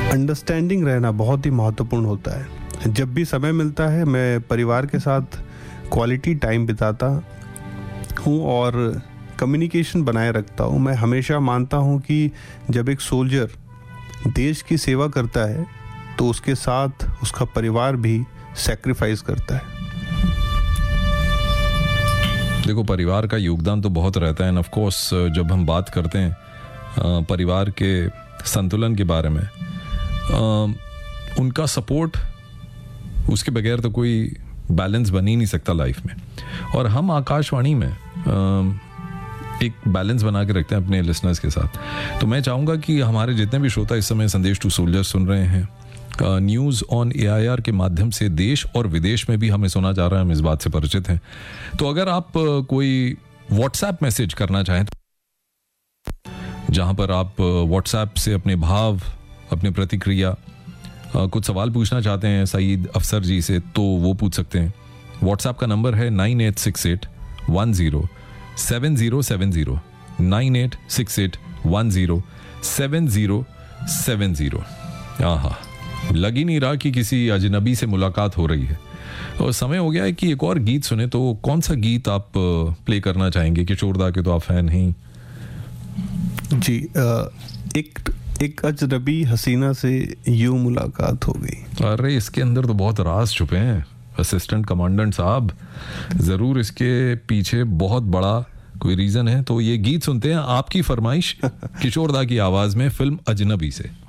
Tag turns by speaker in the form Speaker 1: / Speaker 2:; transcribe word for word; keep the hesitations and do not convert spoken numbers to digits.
Speaker 1: Understanding रहना बहुत ही महत्वपूर्ण होता है। जब भी समय मिलता है मैं परिवार के साथ क्वालिटी टाइम बिताता हूँ और कम्युनिकेशन बनाए रखता हूँ। मैं हमेशा मानता हूँ कि जब एक सोल्जर देश की सेवा करता है तो उसके साथ उसका परिवार भी सैक्रिफाइस करता है।
Speaker 2: देखो, परिवार का योगदान तो बहुत रहता है, एंड ऑफ कोर्स जब हम बात करते हैं परिवार के संतुलन के बारे में, उनका सपोर्ट, उसके बगैर तो कोई बैलेंस बन ही नहीं सकता लाइफ में। और हम आकाशवाणी में एक बैलेंस बना के रखते हैं अपने लिसनर्स के साथ। तो मैं चाहूँगा कि हमारे जितने भी श्रोता इस समय संदेश टू सोल्जर सुन रहे हैं, news on A I R के माध्यम से देश और विदेश में भी हमें सुना जा रहा है, हम इस बात से परिचित हैं। तो अगर आप कोई व्हाट्सएप मैसेज करना चाहें तो जहां पर आप व्हाट्सएप से अपने भाव, अपने प्रतिक्रिया, कुछ सवाल पूछना चाहते हैं सईद अफसर जी से, तो वो पूछ सकते हैं। व्हाट्सएप का नंबर है nine eight six eight one zero seven zero seven zero, nine eight six eight one zero seven zero seven zero. आहा, लग ही नहीं रहा कि किसी अजनबी से मुलाकात हो रही है। और समय हो गया है कि एक और गीत सुने। तो कौन सा गीत आप प्ले करना चाहेंगे? किशोर दा के तो आप फैन हैं
Speaker 1: जी। एक एक अजनबी हसीना से यूं मुलाकात हो गई।
Speaker 2: अरे, इसके अंदर तो बहुत राज छुपे हैं असिस्टेंट कमांडेंट साहब। जरूर इसके पीछे बहुत बड़ा कोई रीजन है। तो ये गीत सुनते हैं, आपकी फरमाइश किशोर दा की आवाज में, फिल्म अजनबी से।